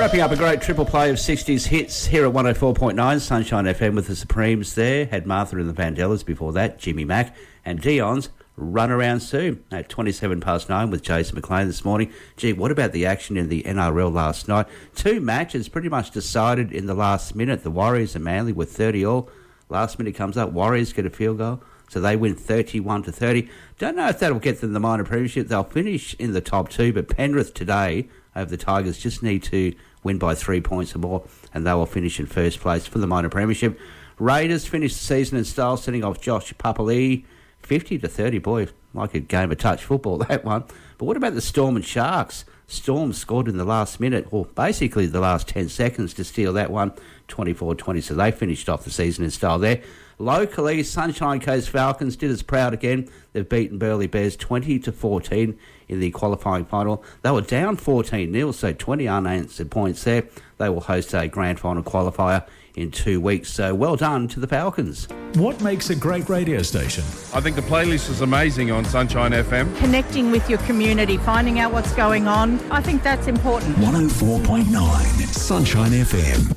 Wrapping up a great triple play of 60s hits here at 104.9 Sunshine FM with the Supremes there. Had Martha and the Vandellas before that, Jimmy Mack, and Dion's Run Around Sue at 9 with Jason McLean this morning. Gee, what about the action in the NRL last night? Two matches pretty much decided in the last minute. The Warriors and Manly were 30-all. Last minute comes up, Warriors get a field goal, so they win 31-30. Don't know if that'll get them the minor premiership. They'll finish in the top two, but Penrith today over the Tigers just need to win by 3 points or more, and they will finish in first place for the minor premiership. Raiders finished the season in style, sending off Josh Papali'i 50-30. Boy, like a game of touch football, that one. But what about the Storm and Sharks? Storm scored in the last minute, or basically the last 10 seconds to steal that one, 24-20. So they finished off the season in style there. Locally, Sunshine Coast Falcons did us proud again. They've beaten Burleigh Bears 20-14 in the qualifying final. They were down 14-0, so 20 unanswered points there. They will host a grand final qualifier in 2 weeks. So well done to the Falcons. What makes a great radio station? I think the playlist is amazing on Sunshine FM. Connecting with your community, finding out what's going on. I think that's important. 104.9 Sunshine FM.